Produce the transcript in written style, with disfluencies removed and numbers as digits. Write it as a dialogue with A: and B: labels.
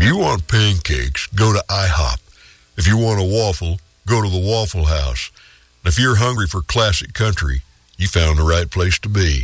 A: If you want pancakes, go to IHOP. If you want a waffle, go to the Waffle House. And if you're hungry for classic country, you found the right place to be.